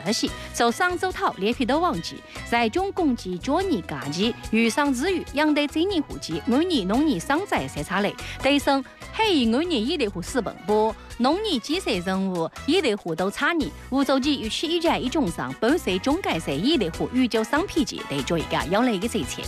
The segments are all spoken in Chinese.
得戏，走商走讨连皮都忘记，在中共及捉你家己遇上之余，养得这年户籍，安年农年生在三差类，对生黑一安年一类户四本波，农年几岁人物一类户都差年，梧州记与其一家一种上本岁中改岁一类户宇宙商批记，对做一个要来的这一切。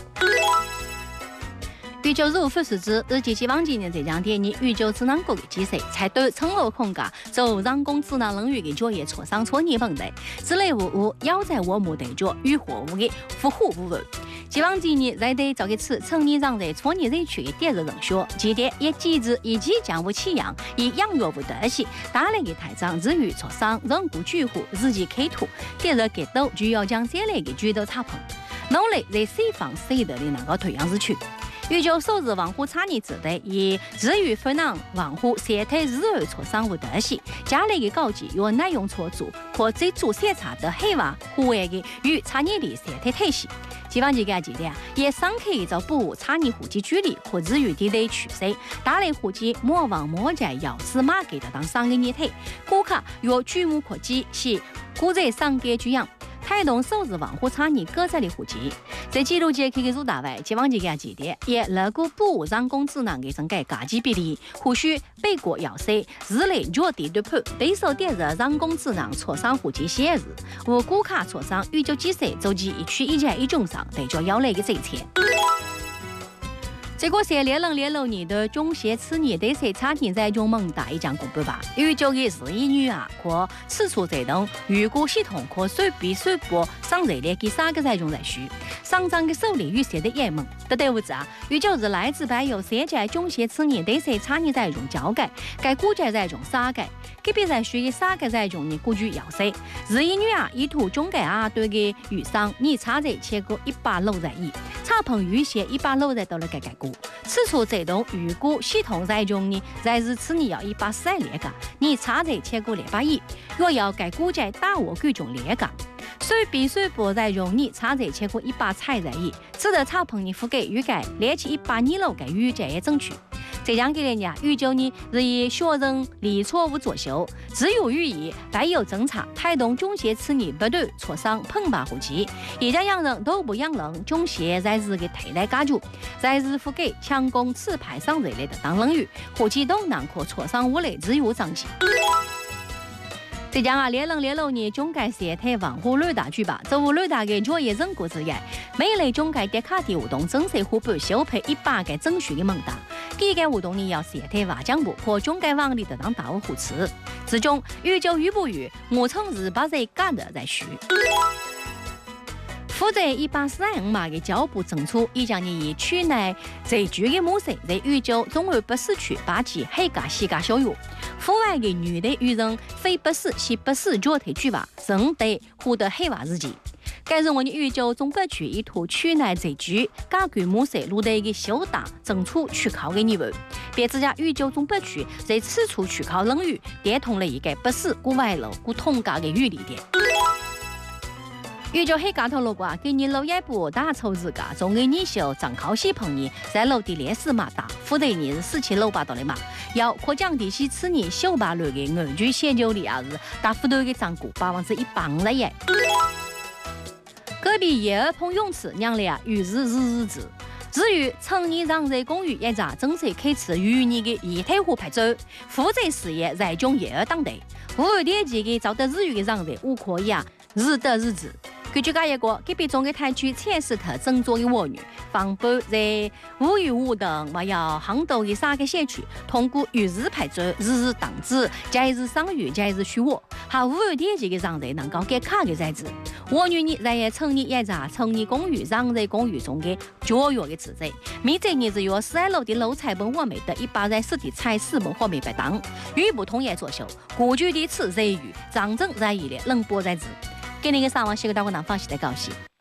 宇宙如复是指日记希望今年这两天，你宇宙智能国的几岁才对承诺空格走人工智能领域的作业磋商错年问题，之类物要在我们对着与货物的符合无问。希望今年在对这个词成年人在错年人区的第二人学，记得也机制以及将不起样，以养育不得系，大类的台长日语磋商人工巨户日记开图，第二给都就要将这类的举头插碰，努力在西方谁的能够推扬日区。宇宙首日网户差异指的以日语分能网户写态日语磋商无得系，家里的高级有内容错组或最主写差的黑娃户外的与差异的写态体系。希望这个记得也上课就不差异户籍距离和日语地类趋势，大类户籍莫忘莫在要司马给的当上个年头，顾客有举目可及是古在上个居样。台东首日网户差异各在的户籍，在记录节开个入大外，希望这个记得也如果不人工智能的整改价值比例，或许北国要塞日内绝对的判对手点热人工智能磋商户籍写日，无顾客磋商宇宙几岁周期一区一家一种上对着要来的这一切。这个是2006年的中学次年对谁差点在中蒙大一讲公布吧，宇宙的日一女啊，可此处这种预估系统可随便随播上热烈给3个在中在需，上涨的手里预写的也蒙，的对不子啊，宇宙是来自白有3家中学次年对谁差点在中教改，该估计在中3改，给别在需的3个在中的估计要塞，日一女啊，意图中改啊对个遇上你差在切个160在一。差碰预写160在到了改估，此处这种预估系统在中呢，在日此你要140列个，你差在切过210，若要改估在大我各种列个，随便随播在中你差在切过130在一，值得差碰你覆盖预改列起120改预在也争取。这样给人家宇宙呢，日以学生理错误作秀，只有寓意带有侦查，台东中学此年不对磋商碰把户籍，一家洋人都不养人，中学在日的替代家族，在日覆盖强攻此派上热类的当领域，户籍都囊括磋商无类自由章节。这将啊，2006年中改写台网户雷达举办，这无雷达的作业人果之外，每类中改的卡的活动正式互补修配100个整序的蒙大。第一个活动呢要写台瓦江部和中改网里的当大物互持，之中宇宙与不与我称日把这干的在续。负责145码的脚步整出，已将你以区内最具的模式，在宇宙中二不死区把其黑嘎西嘎小药。户外的女的与人非不死是不死状态举法，仍得获得黑瓦日记。该认为宇宙中北区一图区内最具加规模式录的一个小大整出去考的你们，别自家宇宙中北区在此处去考领域连通了一个不死古外楼古通家的语力点。宇宙黑嘎头路瓜给你老一部大抽日嘎，中给你秀张考西朋友在楼的烈士马大，负责你是47楼巴到的嘛，要可降低西次年小巴类的二句写就里啊日大幅度的涨股150%耶。隔壁叶儿碰泳池娘俩与日子。至于成年人在公寓一家正式开始与你的一体户派走，负责事业在中叶儿当地，无点几个找得日语的人在无可以啊日的日子。根据这一个，隔壁中的台区切斯特整座的妇女，防备在无与无等，还要杭州的3个社区，通过与日派走，日当值，加日上月，加日虚我，还无点几个人在能够给卡的在子。我女呢在成立一家成立公寓，让在公寓中的教育的职责，每这年只有4楼的楼菜本我们的140的菜4本后面白当，与不同业作秀，过去的此日语，长征在一列冷波在子。给你个上网写个大过南方系的高兴。